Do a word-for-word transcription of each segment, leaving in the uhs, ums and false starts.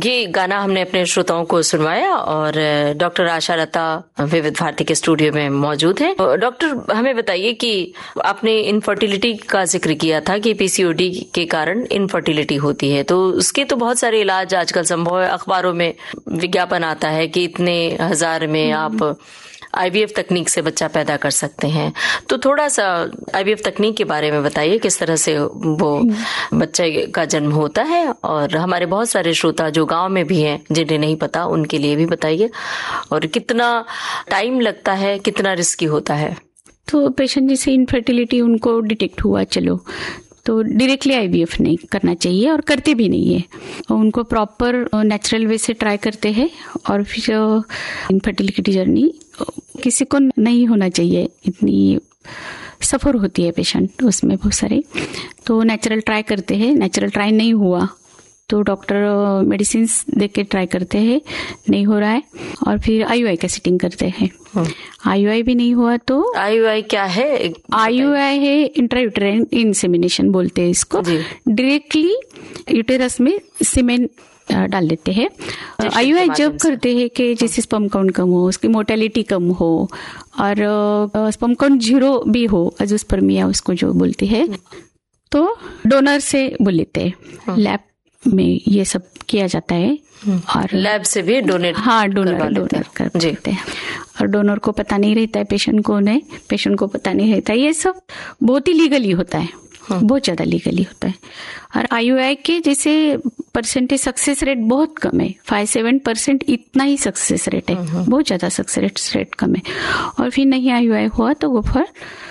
ये गाना हमने अपने श्रोताओं को सुनवाया और डॉक्टर आशा लता विविध भारती के स्टूडियो में मौजूद है। डॉक्टर, हमें बताइए कि आपने इनफर्टिलिटी का जिक्र किया था कि पीसीओडी के कारण इनफर्टिलिटी होती है, तो उसके तो बहुत सारे इलाज आजकल संभव है। अखबारों में विज्ञापन आता है कि इतने हजार में आप आईवीएफ तकनीक से बच्चा पैदा कर सकते हैं। तो थोड़ा सा आईवीएफ तकनीक के बारे में बताइए, किस तरह से वो बच्चे का जन्म होता है, और हमारे बहुत सारे श्रोता जो गांव में भी हैं जिन्हें नहीं पता उनके लिए भी बताइए, और कितना टाइम लगता है, कितना रिस्की होता है। तो पेशेंट जैसे इनफर्टिलिटी उनको डिटेक्ट हुआ, चलो तो डायरेक्टली आईवीएफ नहीं करना चाहिए और करते भी नहीं है, उनको प्रॉपर नेचुरल वे से ट्राई करते हैं। और फिर इनफर्टिलिटी जर्नी किसी को नहीं होना चाहिए, इतनी सफर होती है पेशेंट उसमें बहुत सारे, तो नेचुरल ट्राई करते हैं। नेचुरल ट्राई नहीं हुआ तो डॉक्टर मेडिसिन दे के ट्राई करते हैं, नहीं हो रहा है, और फिर आईयूआई का सेटिंग करते हैं। आईयूआई भी नहीं हुआ तो आईयूआई क्या है? आईयूआई है इंट्रायूटेराइन इंसेमिनेशन बोलते हैं इसको। डायरेक्टली यूटेरस में सीमेन डाल देते हैं। आईयूआई जब करते हैं कि जैसे स्पर्म काउंट कम हो, उसकी मोर्टेलिटी कम हो, और स्पर्म काउंट जीरो भी हो, अजोस्पर्मिया उसको जो बोलते हैं, तो डोनर से बोल लेते हैं। लैब में ये सब किया जाता है, और लैब से भी डोनेट हाँ डोनर डोनर कर देते हैं, और डोनर को पता नहीं रहता है पेशेंट को, नहीं पेशेंट को पता नहीं रहता है। ये सब बहुत ही लीगली होता है, बहुत ज्यादा लीगली होता है। और आईयूआई के जैसे परसेंटेज सक्सेस रेट बहुत कम है, फाइव सेवन परसेंट इतना ही सक्सेस रेट है, बहुत ज्यादा सक्सेस रेट कम है। और फिर नहीं आईयूआई हुआ तो वो फॉर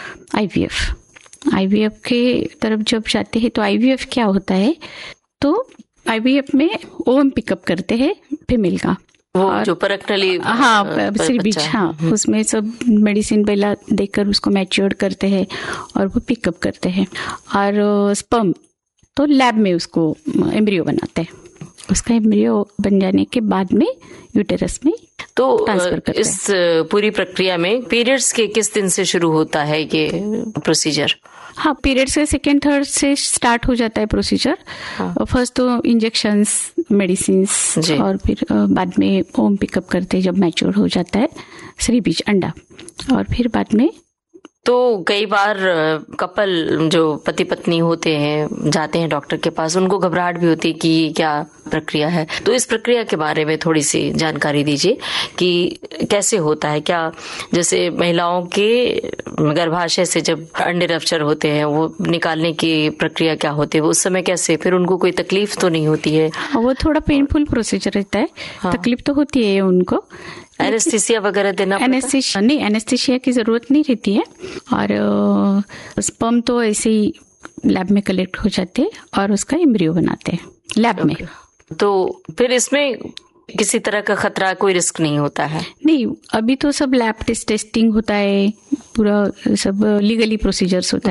आईवीएफ। आईवीएफ के तरफ जब जाते हैं तो आईवीएफ क्या होता है, तो आईवीएफ में ओवम पिकअप करते हैं फीमेल का, वो जो परक्टली हाँ सिर बीच, हाँ उसमें सब मेडिसिन पहला देकर उसको मैच्योर करते हैं और वो पिकअप करते हैं। और स्पर्म तो लैब में उसको एम्ब्रियो बनाते हैं, उसका एम्ब्रियो बन जाने के बाद में यूटेरस में तो ट्रांसफर करते हैं। इस पूरी प्रक्रिया में पीरियड्स के किस दिन से शुरू होता है ये प्रोसीजर? हाँ, पीरियड्स के सेकेंड थर्ड से स्टार्ट हो जाता है प्रोसीजर। हाँ। फर्स्ट तो इंजेक्शंस, मेडिसिन्स, और फिर बाद में ओम पिकअप करते हैं जब मैच्योर हो जाता है श्री बीज अंडा, और फिर बाद में तो कई बार कपल जो पति पत्नी होते हैं जाते हैं डॉक्टर के पास, उनको घबराहट भी होती है कि ये क्या प्रक्रिया है, तो इस प्रक्रिया के बारे में थोड़ी सी जानकारी दीजिए कि कैसे होता है। क्या जैसे महिलाओं के गर्भाशय से जब अंडे रप्चर होते हैं वो निकालने की प्रक्रिया क्या होती है, वो उस समय कैसे, फिर उनको कोई तकलीफ तो नहीं होती है? वो थोड़ा पेनफुल प्रोसीजर रहता है। हाँ। तकलीफ तो होती है उनको, एनेस्थीसिया वगैरह देना? एनेस्थीसिया नहीं, एनेस्थीसिया की जरूरत नहीं रहती है, और स्पर्म तो ऐसे ही लैब में कलेक्ट हो जाते हैं और उसका एम्ब्रियो बनाते हैं लैब में। तो फिर इसमें किसी तरह का खतरा, कोई रिस्क नहीं होता है? नहीं, अभी तो सब लैब टेस्ट टेस्टिंग होता है, पूरा सब लीगली प्रोसीजर्स होता है।